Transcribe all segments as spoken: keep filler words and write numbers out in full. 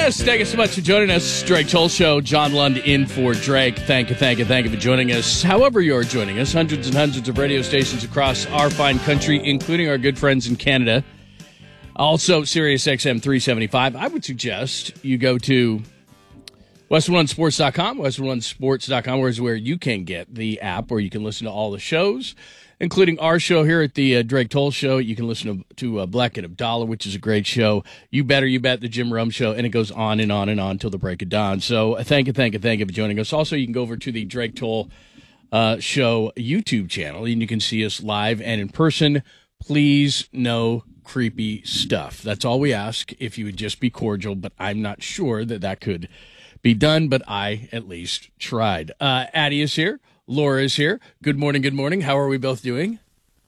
Yes, thank you so much for joining us. Drake Toll Show, John Lund in for Drake. Thank you, thank you, thank you for joining us. However you're joining us, hundreds and hundreds of radio stations across our fine country, including our good friends in Canada. Also, Sirius X M three seventy-five. I would suggest you go to Western One Sports dot com, Western One Sports dot com, where you can get the app where you can listen to all the shows, including our show here at the uh, Drake Toll Show. You can listen to, to uh, Black and Abdallah, which is a great show. You Better, You Bet, the Jim Rome Show, and it goes on and on and on till the break of dawn. So uh, thank you, thank you, thank you for joining us. Also, you can go over to the Drake Toll uh, Show YouTube channel, and you can see us live and in person. Please, no creepy stuff. That's all we ask, if you would just be cordial, but I'm not sure that that could be done, but I at least tried. Uh, Addie is here. Laura is here. Good morning, good morning. How are we both doing?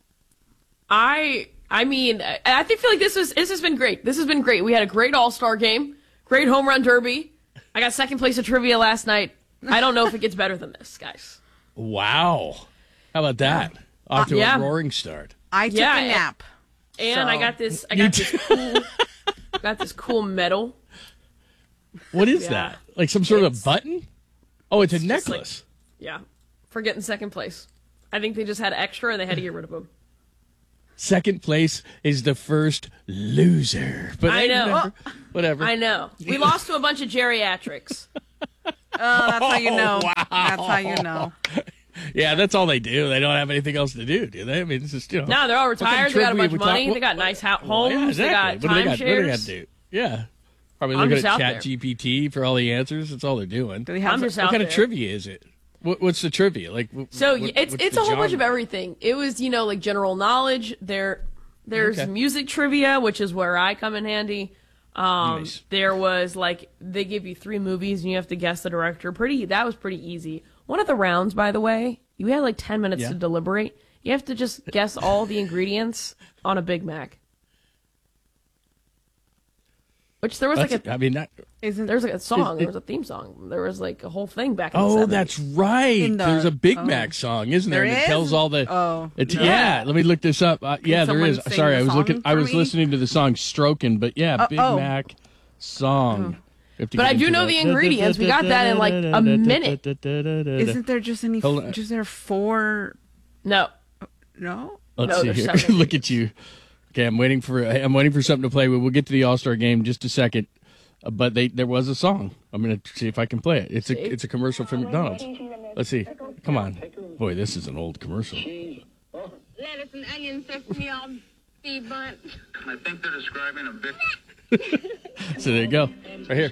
I I mean, I, I think feel like this is this has been great. This has been great. We had a great All-Star game, great home run derby. I got second place at trivia last night. I don't know if it gets better than this, guys. Wow. How about that? Off to Uh, yeah. a roaring start. I took Yeah, a nap. And So- I got this I got this cool got this cool medal. What is Yeah. that? Like some sort It's- of button? Oh, it's a just like- necklace. Yeah. For getting second place. I think they just had extra and they had to get rid of them. Second place is the first loser. But I hey, know. Whatever. whatever. I know. We lost to a bunch of geriatrics. Oh, that's how you know. wow. That's how you know. Yeah, that's all they do. They don't have anything else to do, do they? I mean, it's just, you know. No, they're all what kind retired. of They got a trivia bunch we of talk- money. what- They got nice ho- Well, homes. yeah, exactly. They got what do they got? What do they got timeshares. to do? Yeah. Probably I'm looking just at out Chat there. G P T for all the answers. That's all they're doing. Do we have I'm some- just What out kind there. of trivia is it? What, what's the trivia? Like, wh- So what- it's what's it's the a whole bunch of genre? everything. It was, you know, like general knowledge. There there's Okay. music trivia, which is where I come in handy. Um, Nice. There was like they give you three movies and you have to guess the director. Pretty that was pretty easy. One of the rounds, by the way, you had like ten minutes Yeah. to deliberate. You have to just guess all the ingredients on a Big Mac. Which there was That's, like a I mean, that, Isn't there was like a song. it- There was a theme song. There was like a whole thing back in the oh, seventies. that's right. In the- There's a Big oh. Mac song, isn't there? There and it is? tells all the. Oh, it- no. yeah. Let me look this up. Uh, yeah, there someone is. sing Sorry, the I was song looking. I for was me? listening to the song "Stroking," but yeah, Uh, Big oh. Mac song. We have to But get I do into know that. the ingredients. We got that in, like, a minute. Isn't there just any? Hold on. Just there four? No. No. Let's No, see there's here. seven Look at you. Okay, I'm waiting for. I'm waiting for something to play. We'll get to the All Star game in just a second. Uh, but they there was a song. I'm gonna see if I can play it. It's a See? it's a commercial for McDonald's. Let's see. Come on, boy, this is an old commercial. Lettuce and onion, sesame, all beef bun. I think they're describing a big. So there you go, right here.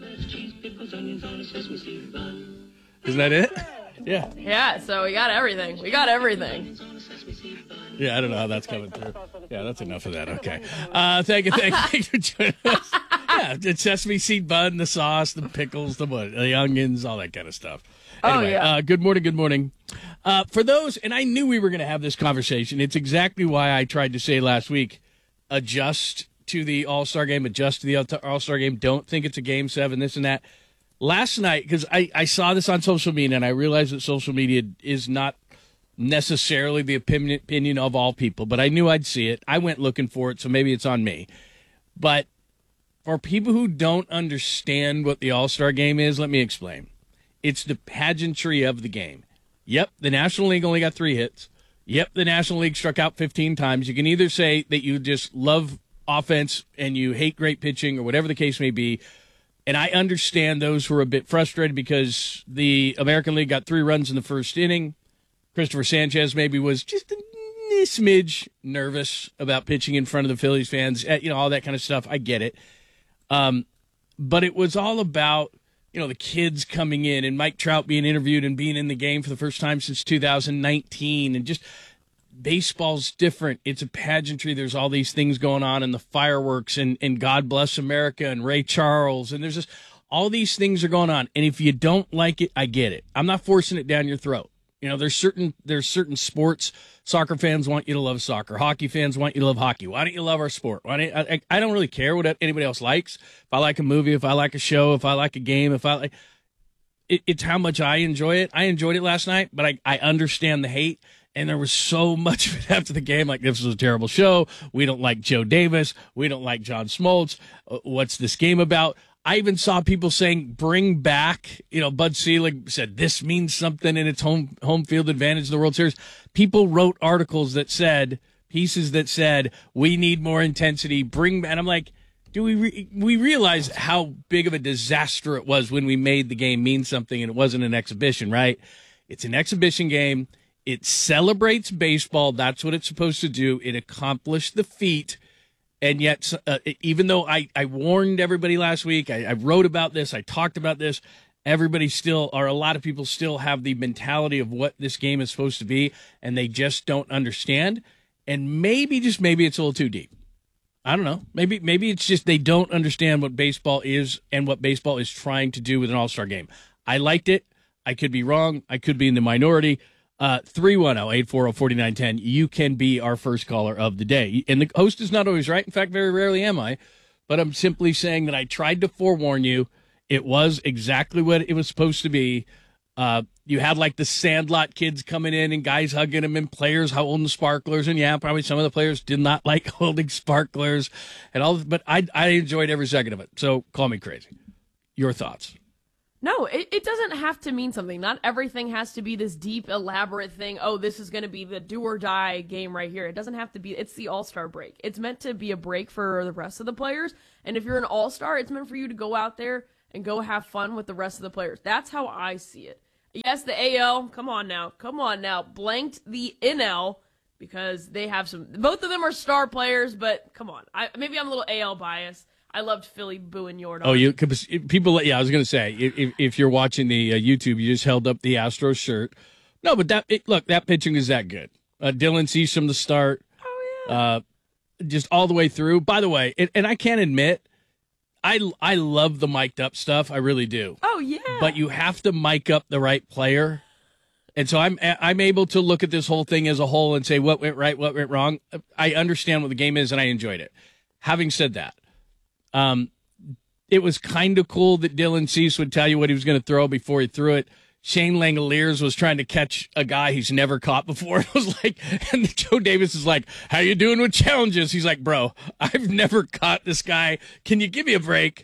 Isn't that it? Yeah, Yeah, so we got everything. We got everything. yeah. I don't know how that's coming through. Yeah, that's enough of that. Okay. Uh, thank you, thank you, thank you for joining us. Yeah, the sesame seed bun, the sauce, the pickles, the what, the onions, all that kind of stuff. Oh, Anyway, yeah. uh, good morning, good morning. Uh, for those, and I knew we were going to have this conversation. It's exactly why I tried to say last week, adjust to the All-Star game, adjust to the All-Star game. Don't think it's a game seven, this and that. Last night, because I, I saw this on social media, and I realized that social media is not necessarily the opinion, opinion of all people, but I knew I'd see it. I went looking for it, so maybe it's on me. But for people who don't understand what the All-Star game is, let me explain. It's the pageantry of the game. Yep, the National League only got three hits. Yep, the National League struck out fifteen times. You can either say that you just love offense and you hate great pitching or whatever the case may be. And I understand those who are a bit frustrated because the American League got three runs in the first inning. Christopher Sanchez maybe was just a smidge nervous about pitching in front of the Phillies fans, you know, all that kind of stuff. I get it. Um, but it was all about, you know, the kids coming in and Mike Trout being interviewed and being in the game for the first time since two thousand nineteen. And just baseball's different. It's a pageantry. There's all these things going on and the fireworks and, and God Bless America and Ray Charles. And there's just all these things are going on. And if you don't like it, I get it. I'm not forcing it down your throat. You know, there's certain there's certain sports. Soccer fans want you to love soccer. Hockey fans want you to love hockey. Why don't you love our sport? Why don't I, I don't really care what anybody else likes. If I like a movie, if I like a show, if I like a game, if I like it, it's how much I enjoy it. I enjoyed it last night, but I, I understand the hate. And there was so much of it after the game. Like, this was a terrible show. We don't like Joe Davis. We don't like John Smoltz. Uh, What's this game about? I even saw people saying, bring back, you know, Bud Selig said this means something in its home home field advantage in the World Series. People wrote articles that said, pieces that said, we need more intensity, bring back. And I'm like, do we re- we realize how big of a disaster it was when we made the game mean something and it wasn't an exhibition, right? It's an exhibition game. It celebrates baseball. That's what it's supposed to do. It accomplished the feat. And yet, uh, even though I, I warned everybody last week, I, I wrote about this, I talked about this, everybody still, or a lot of people still have the mentality of what this game is supposed to be, and they just don't understand. And maybe, just maybe, it's a little too deep. I don't know. Maybe maybe it's just they don't understand what baseball is and what baseball is trying to do with an all-star game. I liked it. I could be wrong. I could be in the minority. Uh, three one zero, eight four zero, four nine one zero. You can be our first caller of the day. And the host is not always right. In fact, very rarely am I. But I'm simply saying that I tried to forewarn you. It was exactly what it was supposed to be. Uh, you had like the Sandlot kids coming in and guys hugging them and players holding sparklers. And yeah, probably some of the players did not like holding sparklers and all. But I, I enjoyed every second of it. So call me crazy. Your thoughts? No, it, it doesn't have to mean something. Not everything has to be this deep, elaborate thing. Oh, this is going to be the do or die game right here. It doesn't have to be. It's the all-star break. It's meant to be a break for the rest of the players. And if you're an all-star, it's meant for you to go out there and go have fun with the rest of the players. That's how I see it. Yes, the A L, come on now, come on now, blanked the N L because they have some, both of them are star players, but come on. I, maybe I'm a little A L biased. I loved Philly booing Jordan. Oh, you people, yeah, I was going to say, if, if you're watching the uh, YouTube, you just held up the Astros shirt. No, but that, it, look, that pitching is that good. Uh, Dylan Cease from the start. Oh, yeah. Uh, just all the way through. By the way, and, and I can't admit, I, I love the mic'd up stuff. I really do. Oh, yeah. But you have to mic up the right player. And so I'm I'm able to look at this whole thing as a whole and say what went right, what went wrong. I understand what the game is, and I enjoyed it. Having said that, um, it was kind of cool that Dylan Cease would tell you what he was going to throw before he threw it. Shane Langoliers was trying to catch a guy he's never caught before. It was like, and Joe Davis is like, how you doing with challenges? He's like, bro, I've never caught this guy. Can you give me a break?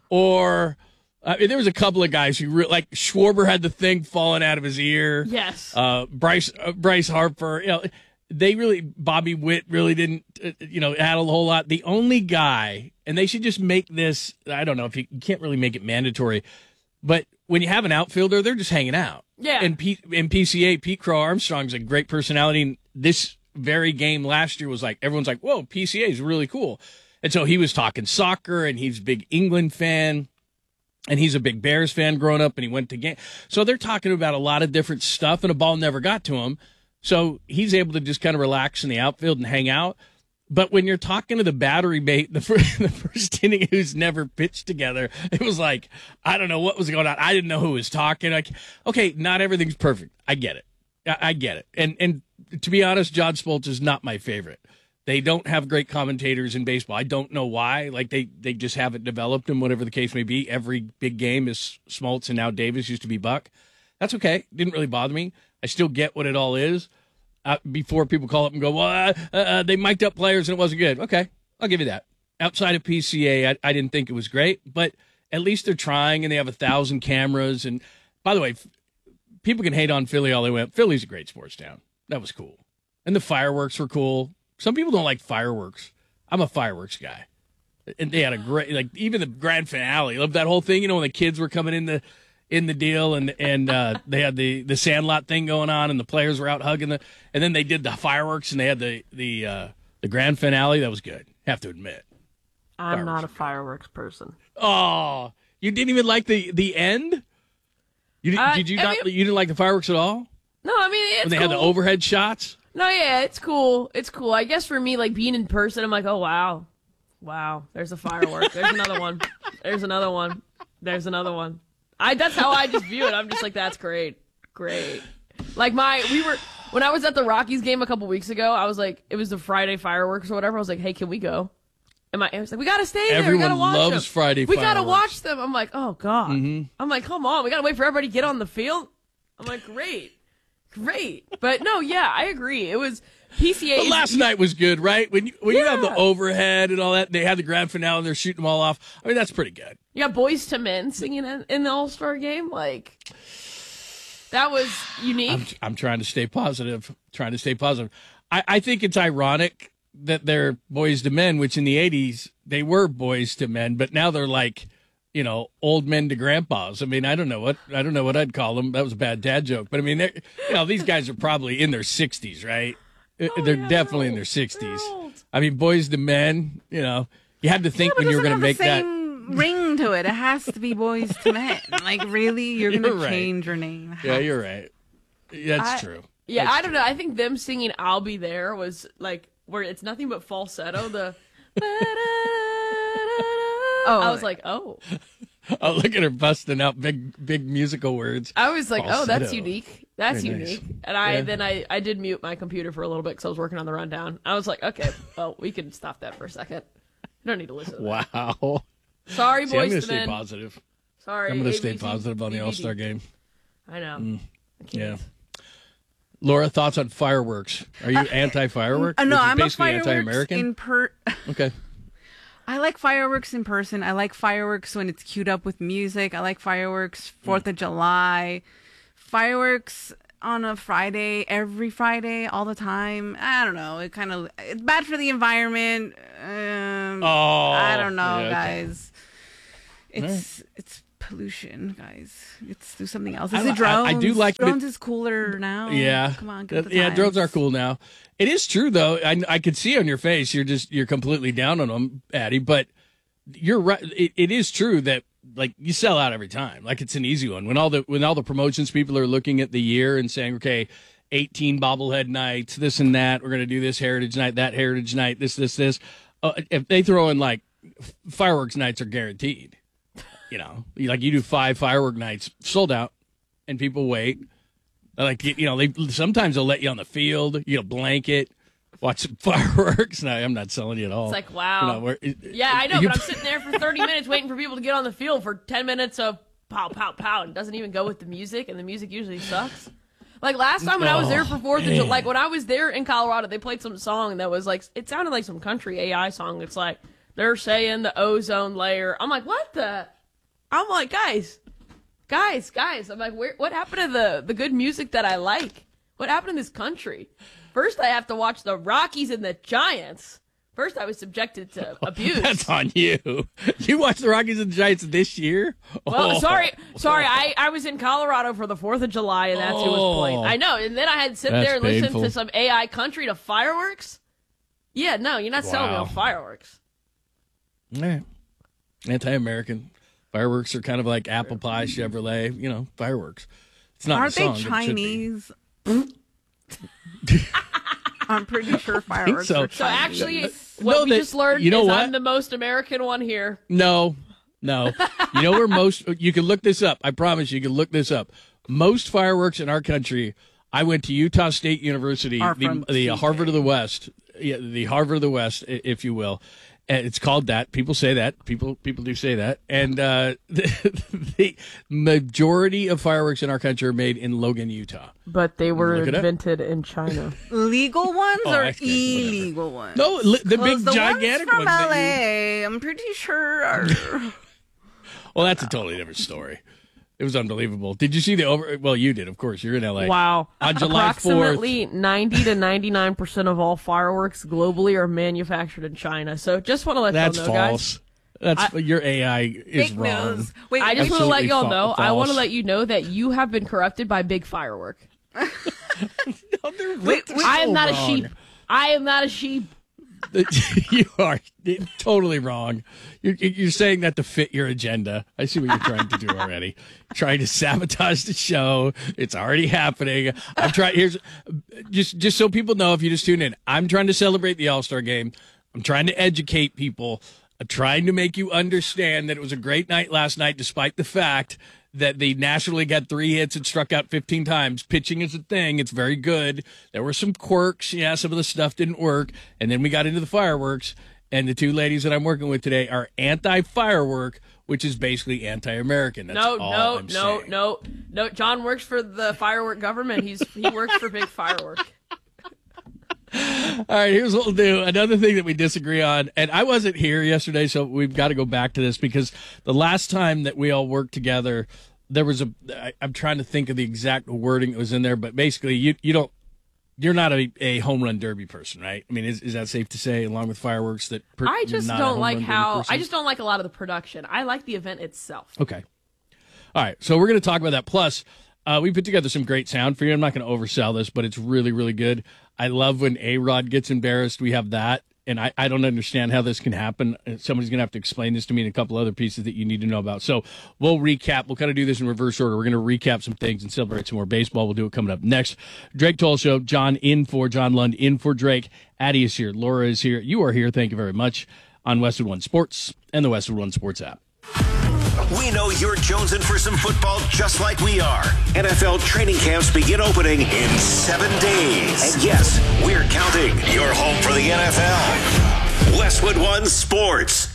Or uh, there was a couple of guys who, re- like Schwarber had the thing falling out of his ear. Yes. Uh, Bryce uh, Bryce Harper, you know, they really, Bobby Witt really didn't, uh, you know, add a whole lot. The only guy, and they should just make this, I don't know if you, you can't really make it mandatory, but when you have an outfielder, they're just hanging out. Yeah. And P, in P C A, Pete Crow Armstrong's a great personality. And this very game last year was like, everyone's like, whoa, P C A is really cool. And so he was talking soccer, and he's a big England fan, and he's a big Bears fan growing up, and he went to game. So they're talking about a lot of different stuff, and a ball never got to him. So he's able to just kind of relax in the outfield and hang out. But when you're talking to the battery mate, the first, the first inning who's never pitched together, it was like, I don't know what was going on. I didn't know who was talking. Like, okay, not everything's perfect. I get it. I, I get it. And and to be honest, John Smoltz is not my favorite. They don't have great commentators in baseball. I don't know why. Like, they, they just haven't developed them, whatever the case may be. Every big game is Smoltz, and now Davis used to be Buck. That's okay. Didn't really bother me. I still get what it all is. Uh, before people call up and go, well, uh, uh, they mic'd up players and it wasn't good. Okay, I'll give you that. Outside of P C A, I, I didn't think it was great, but at least they're trying, and they have a thousand cameras. And by the way, f- people can hate on Philly all they want. Philly's a great sports town. That was cool. And the fireworks were cool. Some people don't like fireworks. I'm a fireworks guy. And they had a great, like, even the grand finale. Love that whole thing. You know, when the kids were coming in the in the deal, and and uh, they had the, the Sandlot thing going on, and the players were out hugging the, and then they did the fireworks, and they had the the uh, the grand finale. That was good. Have to admit. I'm Fireworks. not a fireworks person. Oh, you didn't even like the the end? You Uh, did you I not? mean- You didn't like the fireworks at all? No, I mean, it's When they cool. had the overhead shots. No, yeah, it's cool. It's cool. I guess for me, like, being in person, I'm like, oh, wow. Wow, there's a firework. There's another one. There's another one. There's another one. I that's how I just view it. I'm just like, that's great. Great. Like, my, we were, when I was at the Rockies game a couple weeks ago, I was like, it was the Friday fireworks or whatever. I was like, hey, can we go? And my aunt was like, we gotta stay there. Everyone we gotta watch loves them. Friday We gotta fireworks. watch them. I'm like, oh, God. Mm-hmm. I'm like, come on. We gotta wait for everybody to get on the field. I'm like, great. Great. But no, yeah, I agree. It was P C A. But is- last night was good, right? When you, when you have the Yeah. overhead and all that, they had the grand finale and they're shooting them all off. I mean, that's pretty good. You got Boys to Men singing in, in the All Star game. Like that was unique. I'm, I'm trying to stay positive. Trying to stay positive. I, I think it's ironic that they're boys to men, which in the eighties they were boys to men, but now they're like, you know, old men to grandpas. I mean, I don't know what I don't know what I'd call them. That was a bad dad joke, but I mean, they're- you know, these guys are probably in their sixties, right? they're Oh, yeah, definitely in they're their sixties. old. I mean, boys to men. You know, you had to think But when it you were doesn't going to have make the that. same ring to it. It has to be Boys to Men. Like, really? You're going You're to right. change your name? Yeah, you're right. That's I- true. Yeah, That's I don't know. I think them singing "I'll Be There" was like where it's nothing but falsetto. The Oh, I was like, oh, Oh, look at her busting out big, big musical words. I was like, oh, that's Falsetto. unique. That's Very nice. unique. And I Yeah. then I I did mute my computer for a little bit because I was working on the rundown. I was like, okay, well, we can stop that for a second. You don't need to listen. To that. Wow. Sorry, See, I'm boys going to to stay men. positive. Sorry, I'm going to A B stay C, positive on the D V D. All Star game. I know. Mm. I can't. Yeah. Laura, thoughts on fireworks? Are you anti-fireworks? Uh, no, Which is I'm a basically fireworks anti-American. in per. Okay. I like fireworks in person. I like fireworks when it's queued up with music. I like fireworks Fourth of July, fireworks on a Friday, every Friday, all the time. I don't know. It kind of it's bad for the environment. Um, Oh, I don't know, yeah, okay. guys. It's it's pollution, guys. Let's do something else. Is I it li- I- drones? I do like it- drones is cooler now. Yeah. come on, get with the yeah, drones are times. cool now. It is true though. I I could see on your face you're just you're completely down on them, Addie. But you're right. It, it is true that like you sell out every time. Like it's an easy one when all the when all the promotions people are looking at the year and saying, okay, eighteen bobblehead nights, this and that. We're going to do this heritage night, that heritage night, this this this. Uh, if they throw in like f- fireworks nights are guaranteed. You know, You- like you do five firework nights, sold out, and people wait. Like you know, they sometimes they'll let you on the field, you know, blanket, watch some fireworks. No, I'm not selling you at all. It's like, wow. You know, where- Yeah, I know, you- but I'm sitting there for thirty minutes waiting for people to get on the field for ten minutes of pow, pow, pow, and it doesn't even go with the music, and the music usually sucks. Like last time when I was there for Fourth of July, like when I was there in Colorado, they played some song that was like, it sounded like some country A I song. It's like they're saying the ozone layer. I'm like, what the? I'm like, guys, guys, guys. I'm like, where? What happened to the the good music that I like? What happened in this country? First, I have to watch the Rockies and the Giants. First, I was subjected to abuse. That's on you. You watched the Rockies and the Giants this year? Well, Oh. sorry, sorry. I, I was in Colorado for the Fourth of July, and that's who was playing. Oh. I know, and then I had to sit That's there and listen painful. to some A I country to fireworks. Yeah, no, you're not selling me Wow. on fireworks. All right. Anti-American. Fireworks are kind of like apple pie, Chevrolet. You know, fireworks. It's not Aren't the song, they but it should be. Chinese? I'm pretty sure fireworks so. are So Chinese. actually, No, what we that- just learned you know is what? I'm the most American one here. No, no. You know where most you can look this up. I promise you, you can look this up. Most fireworks in our country. I went to Utah State University, Are the, from the T J. Harvard of the West, yeah, the Harvard of the West, i- if you will. And it's called that. People say that. People people do say that. And uh, the, the majority of fireworks in our country are made in Logan, Utah. But they were Look it up. invented in China. Legal ones Oh, or okay, whatever. illegal ones? No, li- the big Because the gigantic ones from ones. L that A, I'm pretty sure are. you, well, that's a totally different story. It was unbelievable. Did you see the over? Well, you did, of course. You're in L A. Wow. On July fourth. Approximately ninety to ninety-nine percent of all fireworks globally are manufactured in China. So just want to let That's y'all know, guys. false. That's your A I is Fake wrong. news. Wait, I just want to Absolutely let y'all fa- know. I want to false. let you know that you have been corrupted by big firework. No, they're- Wait, they're wait. I am so not a wrong. sheep. I am not a sheep. You are totally wrong. You're, you're saying that to fit your agenda. I see what you're trying to do already. Trying to sabotage the show. It's already happening. I'm trying. Here's just just so people know. If you just tune in, I'm trying to celebrate the All Star Game. I'm trying to educate people. I'm trying to make you understand that it was a great night last night, despite the fact that the National League had three hits and struck out fifteen times. Pitching is a thing. It's very good. There were some quirks. Yeah, some of the stuff didn't work. And then we got into the fireworks. And the two ladies that I'm working with today are anti-firework, which is basically anti-American. That's No, all no, I'm no, saying. no, no. John works for the firework government. He's he works for big firework. All right, here's what we'll do. Another thing that we disagree on, and I wasn't here yesterday, so we've got to go back to this because the last time that we all worked together, there was a. I, I'm trying to think of the exact wording that was in there, but basically, you you don't. You're not a, a home run derby person, right? I mean, is is that safe to say, along with fireworks? That per, I just you're not a don't home like run derby how. person? I just don't like a lot of the production. I like the event itself. Okay. All right, so we're going to talk about that. Plus, uh, we put together some great sound for you. I'm not going to oversell this, but it's really, really good. I love when A-Rod gets embarrassed. We have that, and I, I don't understand how this can happen. Somebody's going to have to explain this to me and a couple other pieces that you need to know about. So we'll recap. We'll kind of do this in reverse order. We're going to recap some things and celebrate some more baseball. We'll do it coming up next. Drake Toll Show. John in for John Lund, in for Drake. Addie is here. Laura is here. You are here. Thank you very much on Westwood One Sports and the Westwood One Sports app. We know you're jonesing for some football just like we are. N F L training camps begin opening in seven days. And yes, we're counting. Your home for the N F L. Westwood One Sports.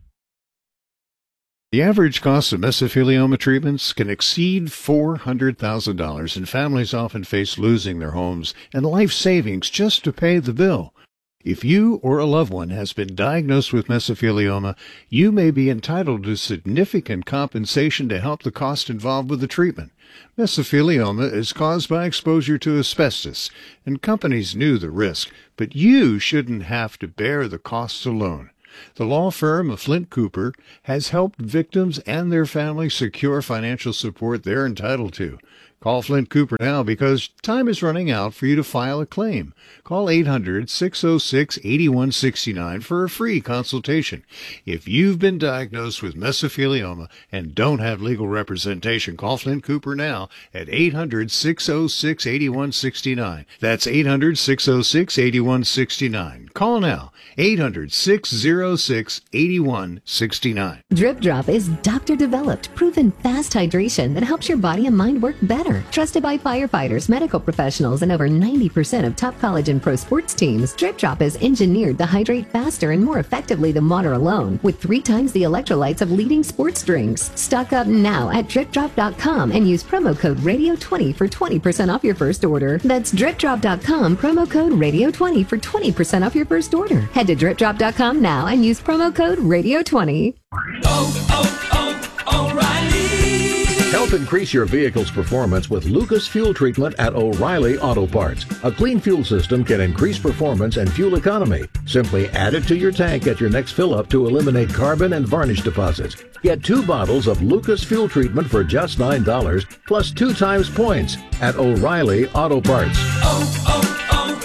The average cost of mesothelioma treatments can exceed four hundred thousand dollars, and families often face losing their homes and life savings just to pay the bill. If you or a loved one has been diagnosed with mesothelioma, you may be entitled to significant compensation to help the cost involved with the treatment. Mesothelioma is caused by exposure to asbestos, and companies knew the risk, but you shouldn't have to bear the costs alone. The law firm of Flint Cooper has helped victims and their families secure financial support they're entitled to. Call Flint Cooper now because time is running out for you to file a claim. Call eight hundred, six oh six, eight one six nine for a free consultation. If you've been diagnosed with mesothelioma and don't have legal representation, call Flint Cooper now at eight hundred, six oh six, eight one six nine. That's eight hundred, six oh six, eight one six nine. Call now, eight hundred, six oh six, eight one six nine. Drip Drop is doctor-developed, proven fast hydration that helps your body and mind work better. Trusted by firefighters, medical professionals, and over ninety percent of top college and pro sports teams, Drip Drop is engineered to hydrate faster and more effectively than water alone, with three times the electrolytes of leading sports drinks. Stock up now at drip drop dot com and use promo code radio twenty for twenty percent off your first order. That's drip drop dot com, promo code radio twenty for twenty percent off your first order. Head to drip drop dot com now and use promo code radio twenty. Oh, oh, oh, O'Reilly. Help increase your vehicle's performance with Lucas Fuel Treatment at O'Reilly Auto Parts. A clean fuel system can increase performance and fuel economy. Simply add it to your tank at your next fill-up to eliminate carbon and varnish deposits. Get two bottles of Lucas Fuel Treatment for just nine dollars, plus two times points at O'Reilly Auto Parts. Oh,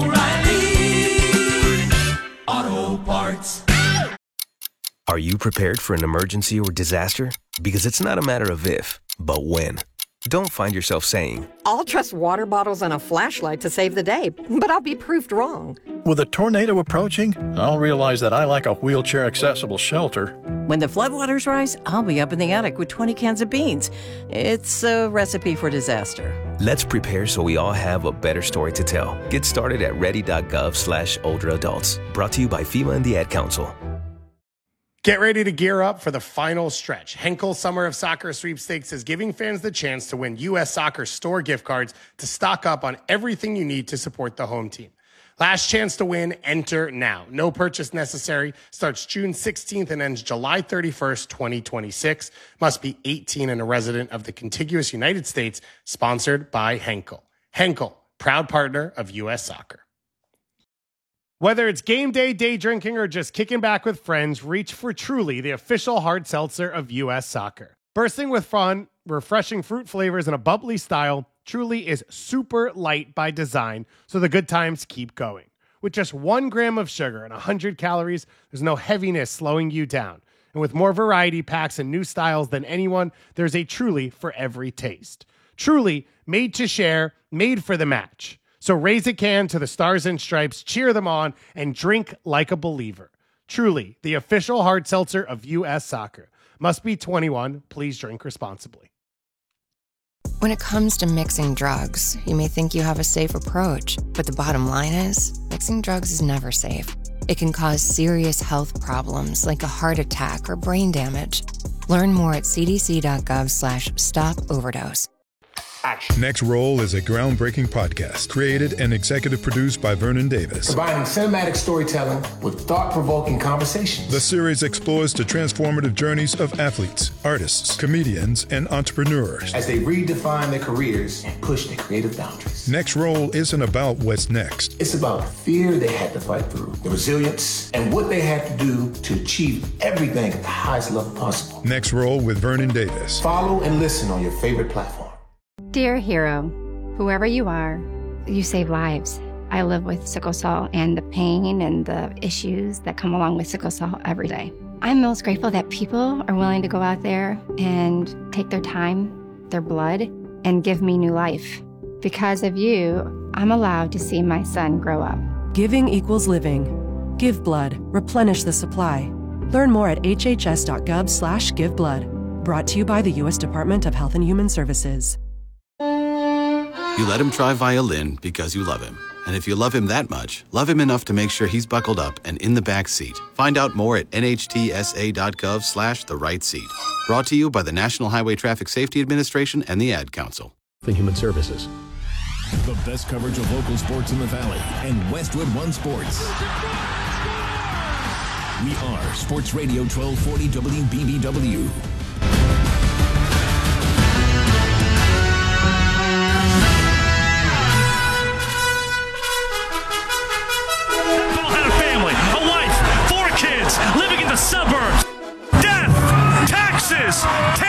oh, oh, O'Reilly Auto Parts. Are you prepared for an emergency or disaster? Because it's not a matter of if, but when. Don't find yourself saying, I'll trust water bottles and a flashlight to save the day, but I'll be proved wrong. With a tornado approaching, I'll realize that I lack a wheelchair-accessible shelter. When the floodwaters rise, I'll be up in the attic with twenty cans of beans. It's a recipe for disaster. Let's prepare so we all have a better story to tell. Get started at ready.gov slash older adults. Brought to you by FEMA and the Ad Council. Get ready to gear up for the final stretch. Henkel Summer of Soccer Sweepstakes is giving fans the chance to win U S Soccer store gift cards to stock up on everything you need to support the home team. Last chance to win, enter now. No purchase necessary. Starts June sixteenth and ends July thirty-first, twenty twenty-six. Must be eighteen and a resident of the contiguous United States. Sponsored by Henkel. Henkel, proud partner of U S Soccer. Whether it's game day, day drinking, or just kicking back with friends, reach for Truly, the official hard seltzer of U S Soccer. Bursting with fun, refreshing fruit flavors, and a bubbly style, Truly is super light by design, so the good times keep going. With just one gram of sugar and one hundred calories, there's no heaviness slowing you down. And with more variety packs and new styles than anyone, there's a Truly for every taste. Truly, made to share, made for the match. So raise a can to the Stars and Stripes, cheer them on, and drink like a believer. Truly, the official hard seltzer of U S Soccer. Must be twenty-one. Please drink responsibly. When it comes to mixing drugs, you may think you have a safe approach, but the bottom line is, mixing drugs is never safe. It can cause serious health problems like a heart attack or brain damage. Learn more at cdc.gov slash stop overdose. action. Next Roll is a groundbreaking podcast created and executive produced by Vernon Davis. Combining cinematic storytelling with thought-provoking conversations. The series explores the transformative journeys of athletes, artists, comedians, and entrepreneurs as they redefine their careers and push their creative boundaries. Next Roll isn't about what's next. It's about the fear they had to fight through, the resilience, and what they had to do to achieve everything at the highest level possible. Next Roll with Vernon Davis. Follow and listen on your favorite platform. Dear hero, whoever you are, you save lives. I live with sickle cell and the pain and the issues that come along with sickle cell every day. I'm most grateful that people are willing to go out there and take their time, their blood, and give me new life. Because of you, I'm allowed to see my son grow up. Giving equals living. Give blood. Replenish the supply. Learn more at hhs.gov slash give blood. Brought to you by the U S Department of Health and Human Services. You let him try violin because you love him. And if you love him that much, love him enough to make sure he's buckled up and in the back seat. Find out more at nhtsa.gov slash the right seat. Brought to you by the National Highway Traffic Safety Administration and the Ad Council. The Human Services. The best coverage of local sports in the Valley and Westwood One Sports. We are Sports Radio twelve forty W B B W. Living in the suburbs, death, taxes,